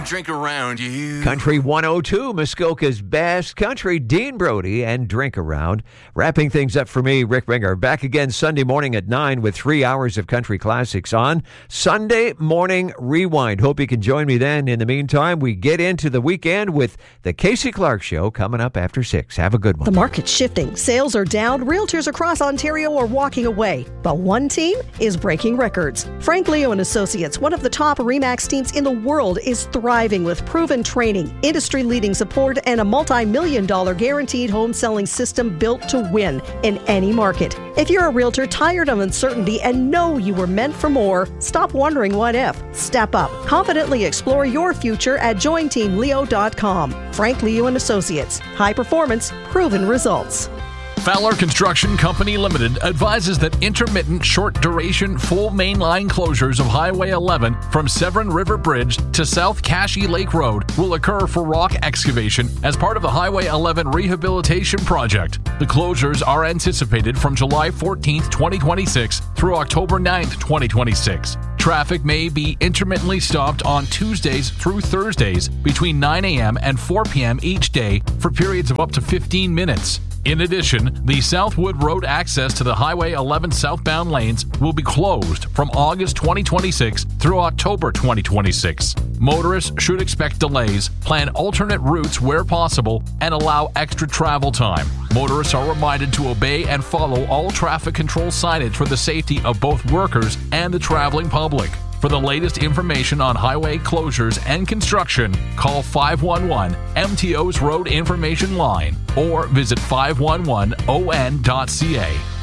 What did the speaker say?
Drink Around You. Country 102, Muskoka's best country. Dean Brody and Drink Around. Wrapping things up for me, Rick Ringer. Back again Sunday morning at 9 with 3 hours of country classics on Sunday Morning Rewind. Hope you can join me then. In the meantime, we get into the weekend with the Casey Clark Show coming up after 6. Have a good one. The market's shifting. Sales are down. Realtors across Ontario are walking away. But one team is breaking records. Frank Leo and Associates, one of the top RE/MAX teams in the world, is thriving with proven training, industry-leading support, and a multi-million-dollar guaranteed home selling system built to win in any market. If you're a realtor tired of uncertainty and know you were meant for more, stop wondering what if. Step up. Confidently explore your future at jointeamleo.com. Frank Leo and Associates. High performance, proven results. Fowler Construction Company Limited advises that intermittent short-duration full mainline closures of Highway 11 from Severn River Bridge to South Cashie Lake Road will occur for rock excavation as part of the Highway 11 rehabilitation project. The closures are anticipated from July 14, 2026 through October 9, 2026. Traffic may be intermittently stopped on Tuesdays through Thursdays between 9 a.m. and 4 p.m. each day for periods of up to 15 minutes. In addition, the Southwood Road access to the Highway 11 southbound lanes will be closed from August 2026 through October 2026. Motorists should expect delays, plan alternate routes where possible, and allow extra travel time. Motorists are reminded to obey and follow all traffic control signage for the safety of both workers and the traveling public. For the latest information on highway closures and construction, call 511 MTO's Road Information Line or visit 511on.ca.